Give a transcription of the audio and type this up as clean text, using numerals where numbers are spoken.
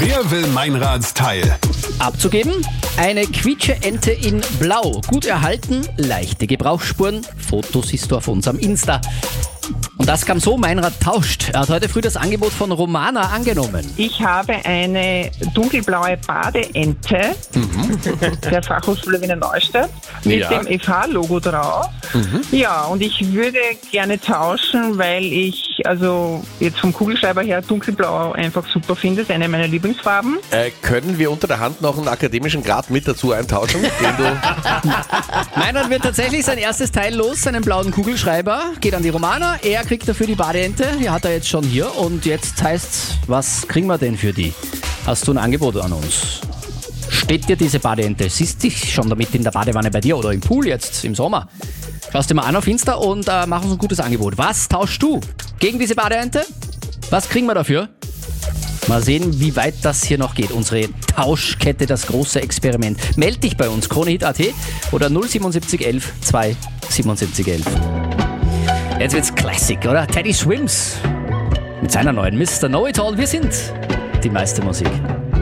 Wer will Meinrads Teil? Abzugeben? Eine Quietsche-Ente in Blau. Gut erhalten, leichte Gebrauchsspuren. Fotos siehst du auf unserem Insta. Und das kam so, Meinrad tauscht. Er hat heute früh das Angebot von Romana angenommen. Ich habe eine dunkelblaue Badeente der Fachhochschule Wiener Neustadt mit dem FH-Logo drauf. Ja, und ich würde gerne tauschen, weil ich also jetzt vom Kugelschreiber her dunkelblau einfach super finde. Das ist eine meiner Lieblingsfarben. Können wir unter der Hand noch einen akademischen Grad mit dazu eintauschen? Meinrad wird tatsächlich sein erstes Teil los, seinen blauen Kugelschreiber. Geht an die Romana, er kriegt dafür die Badeente. Die hat er jetzt schon hier. Und jetzt heißt's, was kriegen wir denn für die? Hast du ein Angebot an uns? Steht dir diese Badeente? Siehst dich schon damit in der Badewanne bei dir oder im Pool jetzt im Sommer? Schaust dir mal an auf Insta und mach uns ein gutes Angebot. Was tauschst du gegen diese Badeente? Was kriegen wir dafür? Mal sehen, wie weit das hier noch geht. Unsere Tauschkette, das große Experiment. Meld dich bei uns, KroneHit.at oder 077 11 2 77 11. Jetzt wird's Classic, oder? Teddy Swims mit seiner neuen Mr. Know-It-All. Wir sind die meiste Musik.